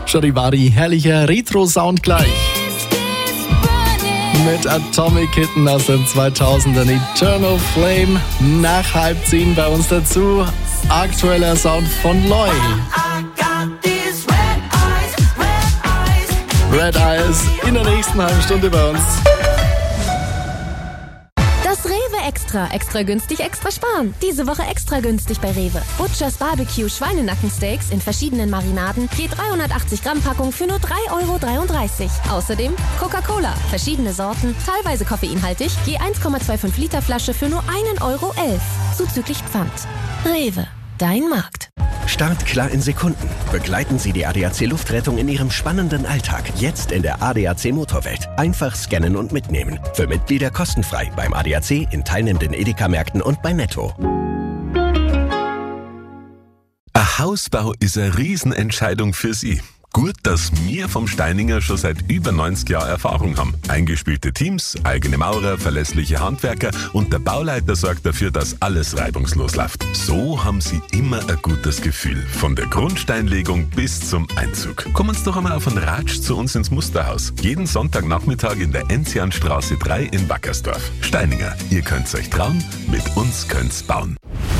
Charivari, herrlicher Retro-Sound gleich. Mit Atomic Kitten aus den 2000ern, Eternal Flame, nach 9:30 bei uns dazu, aktueller Sound von Loy. Red Eyes in der nächsten halben Stunde bei uns. Das Rewe Extra günstig, extra sparen. Diese Woche extra günstig bei Rewe. Butchers Barbecue Schweinenackensteaks in verschiedenen Marinaden, je 380 Gramm Packung für nur 3,33 €. Außerdem Coca-Cola, verschiedene Sorten, teilweise koffeinhaltig, je 1,25 Liter Flasche für nur 1,11 €. Zuzüglich Pfand. Rewe, dein Markt. Startklar in Sekunden. Begleiten Sie die ADAC Luftrettung in Ihrem spannenden Alltag. Jetzt in der ADAC Motorwelt. Einfach scannen und mitnehmen. Für Mitglieder kostenfrei beim ADAC, in teilnehmenden Edeka-Märkten und bei Netto. Ein Hausbau ist eine Riesenentscheidung für Sie. Gut, dass wir vom Steininger schon seit über 90 Jahren Erfahrung haben. Eingespielte Teams, eigene Maurer, verlässliche Handwerker und der Bauleiter sorgt dafür, dass alles reibungslos läuft. So haben Sie immer ein gutes Gefühl, von der Grundsteinlegung bis zum Einzug. Kommen Sie doch einmal auf einen Ratsch zu uns ins Musterhaus. Jeden Sonntagnachmittag in der Enzianstraße 3 in Wackersdorf. Steininger, ihr könnt's euch trauen, mit uns könnt's bauen.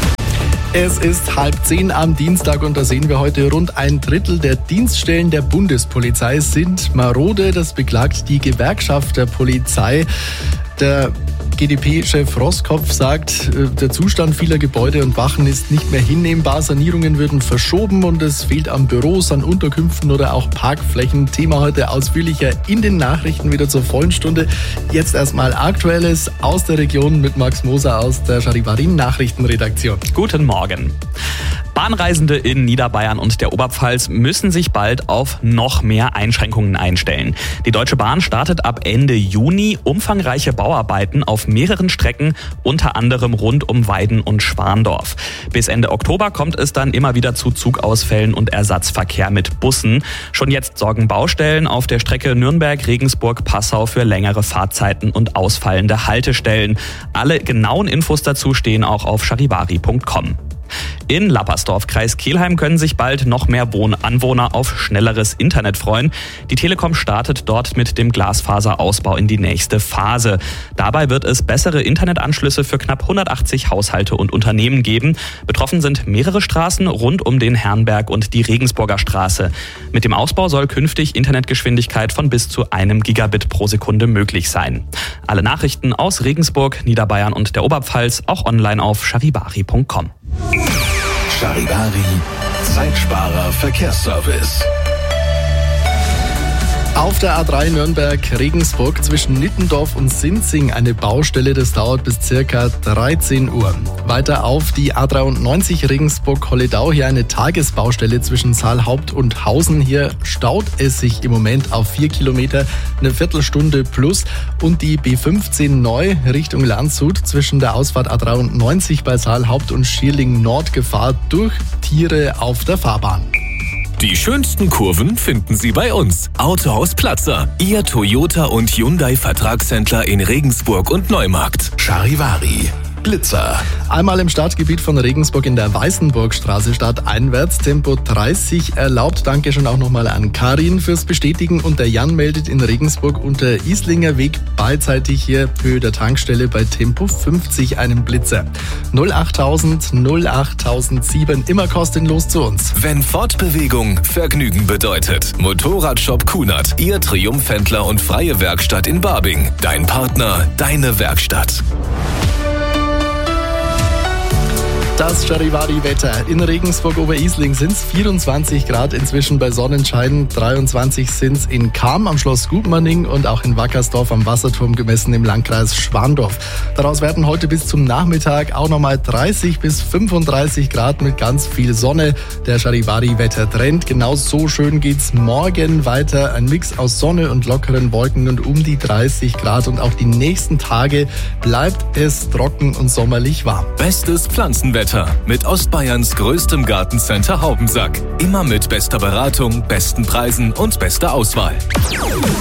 Es ist 9:30 am Dienstag und da sehen wir heute, rund 1/3 der Dienststellen der Bundespolizei sind marode. Das beklagt die Gewerkschaft der Polizei. Der GdP-Chef Roskopf sagt, der Zustand vieler Gebäude und Wachen ist nicht mehr hinnehmbar. Sanierungen würden verschoben und es fehlt an Büros, an Unterkünften oder auch Parkflächen. Thema heute ausführlicher in den Nachrichten wieder zur vollen Stunde. Jetzt erstmal Aktuelles aus der Region mit Max Moser aus der Charivari Nachrichtenredaktion. Guten Morgen. Bahnreisende in Niederbayern und der Oberpfalz müssen sich bald auf noch mehr Einschränkungen einstellen. Die Deutsche Bahn startet ab Ende Juni umfangreiche Bauarbeiten auf mehreren Strecken, unter anderem rund um Weiden und Schwandorf. Bis Ende Oktober kommt es dann immer wieder zu Zugausfällen und Ersatzverkehr mit Bussen. Schon jetzt sorgen Baustellen auf der Strecke Nürnberg-Regensburg-Passau für längere Fahrzeiten und ausfallende Haltestellen. Alle genauen Infos dazu stehen auch auf charivari.com. In Lappersdorf, Kreis Kelheim, können sich bald noch mehr Anwohner auf schnelleres Internet freuen. Die Telekom startet dort mit dem Glasfaserausbau in die nächste Phase. Dabei wird es bessere Internetanschlüsse für knapp 180 Haushalte und Unternehmen geben. Betroffen sind mehrere Straßen rund um den Herrnberg und die Regensburger Straße. Mit dem Ausbau soll künftig Internetgeschwindigkeit von bis zu 1 Gigabit pro Sekunde möglich sein. Alle Nachrichten aus Regensburg, Niederbayern und der Oberpfalz auch online auf charivari.com. Charivari, Zeitsparer Verkehrsservice. Auf der A3 Nürnberg-Regensburg zwischen Nittendorf und Sinzing eine Baustelle, das dauert bis ca. 13 Uhr. Weiter auf die A93 Regensburg-Holledau, hier eine Tagesbaustelle zwischen Saalhaupt und Hausen. Hier staut es sich im Moment auf 4 Kilometer, eine Viertelstunde plus. Und die B15 neu Richtung Landshut zwischen der Ausfahrt A93 bei Saalhaupt und Schierling Nord Gefahr durch Tiere auf der Fahrbahn. Die schönsten Kurven finden Sie bei uns. Autohaus Platzer, Ihr Toyota und Hyundai Vertragshändler in Regensburg und Neumarkt. Charivari, Blitzer. Einmal im Stadtgebiet von Regensburg in der Weißenburgstraße stadteinwärts, Tempo 30 erlaubt. Danke schon auch nochmal an Karin fürs Bestätigen. Und der Jan meldet in Regensburg unter Islinger Weg beidseitig hier Höhe der Tankstelle bei Tempo 50 einen Blitzer. 08000 08007, immer kostenlos zu uns. Wenn Fortbewegung Vergnügen bedeutet. Motorradshop Kunert, Ihr Triumphhändler und freie Werkstatt in Barbing. Dein Partner, deine Werkstatt. Das Charivari-Wetter. In Regensburg-Oberisling sind es 24 Grad inzwischen bei Sonnenschein. 23 sind es in Cham am Schloss Gutmanning und auch in Wackersdorf am Wasserturm gemessen im Landkreis Schwandorf. Daraus werden heute bis zum Nachmittag auch nochmal 30 bis 35 Grad mit ganz viel Sonne. Der Charivari-Wetter-Trend. Genau so schön geht's morgen weiter. Ein Mix aus Sonne und lockeren Wolken und um die 30 Grad. Und auch die nächsten Tage bleibt es trocken und sommerlich warm. Bestes Pflanzenwetter mit Ostbayerns größtem Gartencenter Haubensack. Immer mit bester Beratung, besten Preisen und bester Auswahl.